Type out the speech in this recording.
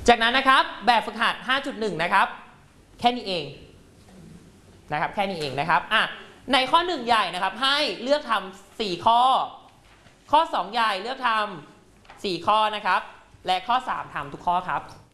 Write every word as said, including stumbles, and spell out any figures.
จากนั้นนะครับแบบฝึกหัด ห้าจุดหนึ่ง นะครับแค่นี้เองนะครับแค่นี้เองนะครับอ่ะในข้อหนึ่งใหญ่นะครับให้เลือกทำสี่ข้อข้อสองใหญ่เลือกทำสี่ข้อนะครับและข้อสามทำทุกข้อครับ